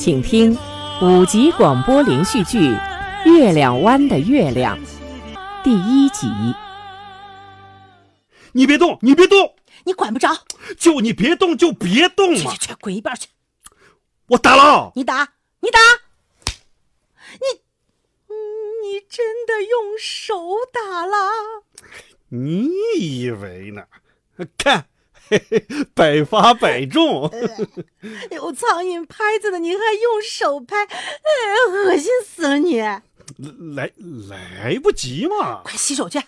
请听5集广播连续剧《月亮湾的月亮》第1集。 你别动，你别动！ 你管不着， 就你别动就别动嘛！ 去，滚一边去！ 我打了！ 你打！你真的用手打了？ 你以为呢？看，嘿嘿，百发百中。 有苍蝇拍子的，你还用手拍，恶心死了你！ 来不及嘛！ 快洗手去！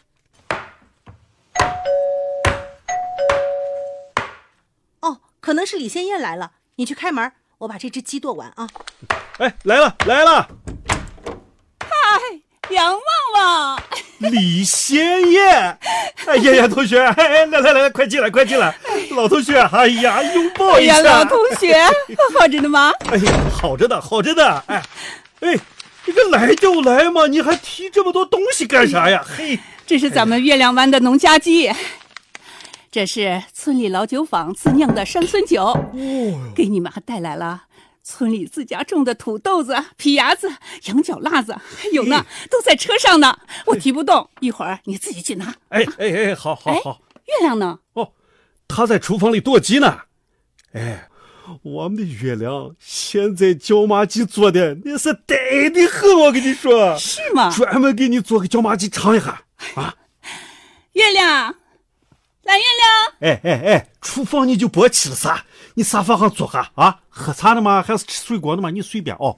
哦，可能是李先燕来了，你去开门，我把这只鸡剁完啊！ 哎，来了！ 嗨，杨旺旺， 李先燕！哎呀，同学，来，快进来！老同学，哎呀，拥抱一下！ 哎呀，老同学，好着呢吗？ 哎呀，好着呢！哎，这个来就来嘛，你还提这么多东西干啥呀？嘿， 这是咱们月亮湾的农家鸡，这是村里老酒坊自酿的山村酒，给你们还带来了村里自家种的土豆子、皮牙子、羊角辣子，还有呢，都在车上呢。我提不动，一会儿你自己去拿。 哎，好。 月亮呢？ 哦，他在厨房里剁鸡呢。哎，我们的月亮现在椒麻鸡做的那是带的很，我跟你说。 是吗？ 专门给你做个椒麻鸡尝一下啊。 月亮，来月亮。 哎，厨房你就别吃了啥，你沙发上坐下啊，喝茶的吗？还是吃水果的吗？你随便哦。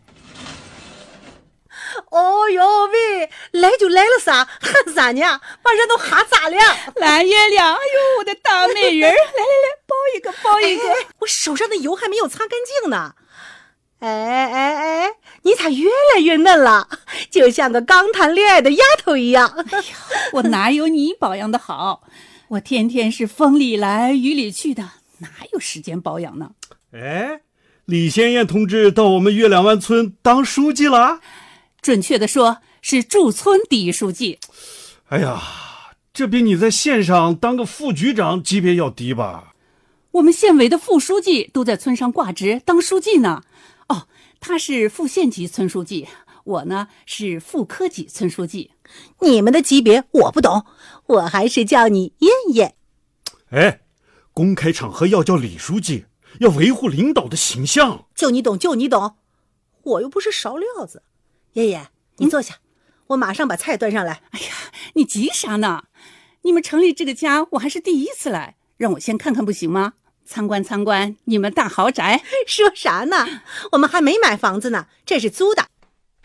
哦哟喂，来就来了啥？喊啥呢？把人都喊咋了？ 来月亮，哎呦，我的大美人，来，抱一个。 我手上的油还没有擦干净呢。哎，你咋越来越嫩了，就像个刚谈恋爱的丫头一样。 哎呀，我哪有你保养的好？我天天是风里来雨里去的，哪有时间保养呢？ 哎，李先燕同志到我们月亮湾村当书记了？ 准确的说是驻村第一书记。 哎呀，这比你在县上当个副局长级别要低吧？ 我们县委的副书记都在村上挂职当书记呢。哦，他是副县级村书记，我呢是副科级村书记。 你们的级别我不懂，我还是叫你燕燕。 哎，公开场合要叫李书记，要维护领导的形象。 就你懂，我又不是勺料子。燕燕，你坐下，我马上把菜端上来。 哎呀，你急啥呢？你们城里这个家我还是第一次来，让我先看看不行吗？参观你们大豪宅。 说啥呢？我们还没买房子呢，这是租的。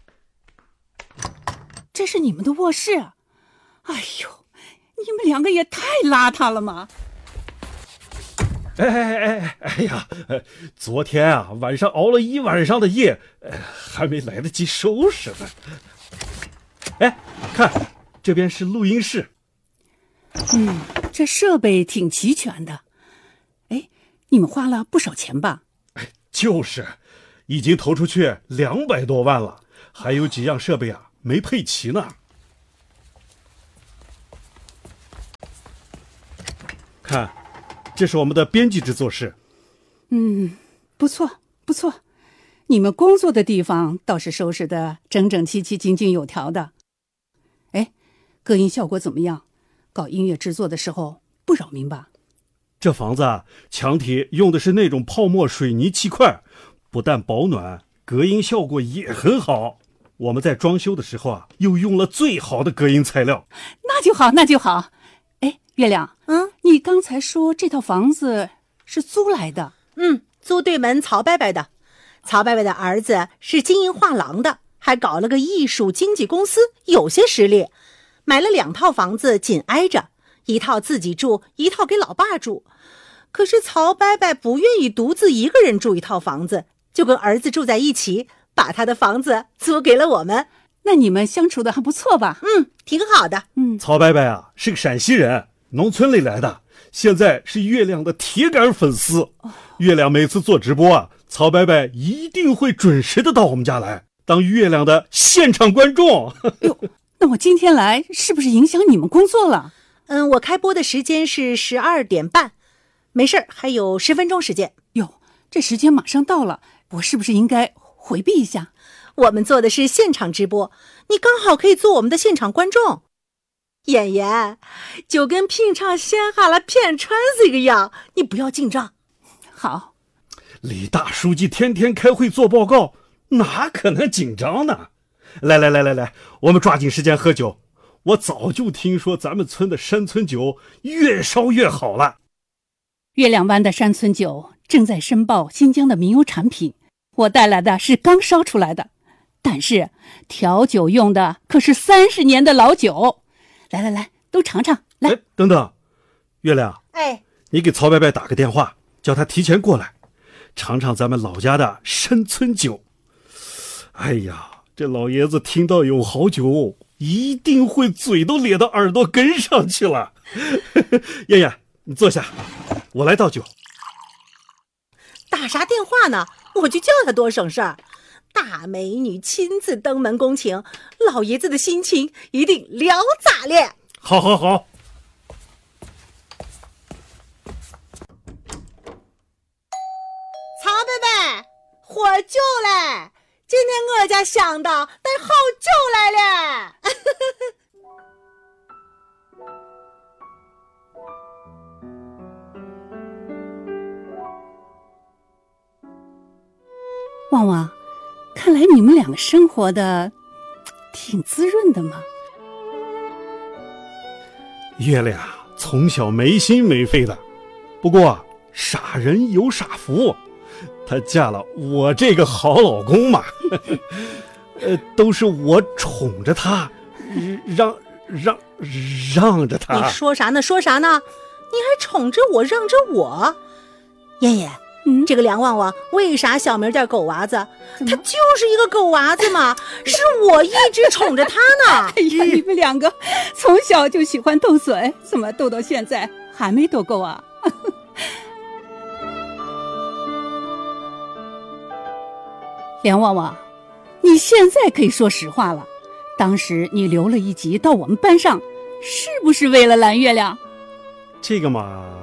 这是你们的卧室？哎呦，你们两个也太邋遢了嘛！ 哎呀，昨天啊晚上熬了一晚上的夜，还没来得及收拾呢。哎，看这边是录音室。 这设备挺齐全的。哎，你们花了不少钱吧？ 就是，已经投出去200多万了，还有几样设备啊没配齐呢。看，这是我们的编辑制作室。 不错，你们工作的地方倒是收拾的整整齐齐、井井有条的。哎，隔音效果怎么样？搞音乐制作的时候不扰民吧？ 这房子啊，墙体用的是那种泡沫水泥砌块，不但保暖，隔音效果也很好。我们在装修的时候啊，又用了最好的隔音材料。 那就好。哎，月亮，你刚才说这套房子是租来的？ 租对门曹伯伯的。曹伯伯的儿子是经营画廊的，还搞了个艺术经纪公司，有些实力。买了2套房子紧挨着，一套自己住，一套给老爸住。可是曹伯伯不愿意独自一个人住一套房子，就跟儿子住在一起，把他的房子租给了我们。 那你们相处的还不错吧？ 挺好的。 曹伯伯啊是个陕西人，农村里来的，现在是月亮的铁杆粉丝。月亮每次做直播啊，曹伯伯一定会准时的到我们家来当月亮的现场观众。 哟，那我今天来是不是影响你们工作了？ 我开播的时间是12点半，没事，还有10分钟时间。 哟，这时间马上到了，我是不是应该回避一下。 我们做的是现场直播，你刚好可以做我们的现场观众。妍妍，就跟平常闲下来骗穿这个样，你不要紧张。 好。 李大书记天天开会做报告，哪可能紧张呢？来，我们抓紧时间喝酒。我早就听说咱们村的山村酒越烧越好了。 月亮湾的山村酒正在申报新疆的民有产品，我带来的是刚烧出来的，但是调酒用的可是30年的老酒。来，都尝尝。来， 等等，月亮，你给曹伯伯打个电话，叫他提前过来，尝尝咱们老家的山村酒。哎呀，这老爷子听到有好酒，一定会嘴都咧到耳朵根上去了。妍妍，你坐下，我来倒酒。 打啥电话呢？我就叫他多省事儿。大美女亲自登门恭请，老爷子的心情一定聊咋咧？ 好。 曹伯伯，喝酒嘞！今天我家想到带好酒来了。 旺旺，看来你们两个生活的挺滋润的嘛。 月亮从小没心没肺的，不过傻人有傻福，她嫁了我这个好老公嘛。都是我宠着她，让着她。 你说啥呢？你还宠着我，让着我？妍妍，这个梁旺旺为啥小名叫狗娃子？他就是一个狗娃子嘛，是我一直宠着他呢。 哎呀，你们两个从小就喜欢斗嘴，怎么斗到现在还没斗够啊？梁旺旺，你现在可以说实话了，当时你留了一级到我们班上，是不是为了蓝月亮？ 这个嘛，